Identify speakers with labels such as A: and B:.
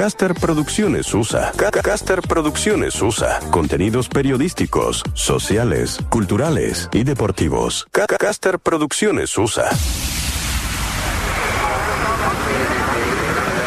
A: Caster Producciones USA. Caster Producciones USA. Contenidos periodísticos, sociales, culturales y deportivos. Caster Producciones USA.